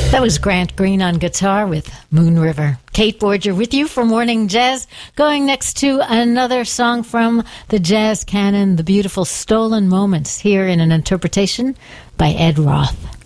That was Grant Green on guitar with Moon River. Kate Borger with you for Morning Jazz. Going next to another song from the jazz canon, the beautiful Stolen Moments, here in an interpretation by Ed Roth.